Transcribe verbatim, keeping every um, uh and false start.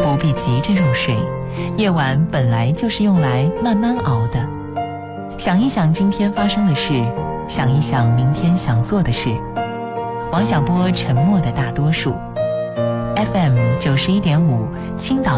不必急着入睡，夜晚本来就是用来慢慢熬的。想一想今天发生的事，想一想明天想做的事。王小波沉默的大多数 F M 九十一点五青岛